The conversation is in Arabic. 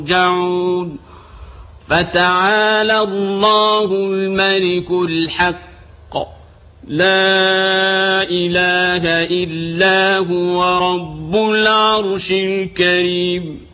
يرجعون فتعالى الله الملك الحق لا إله إلا هو رب العرش الكريم.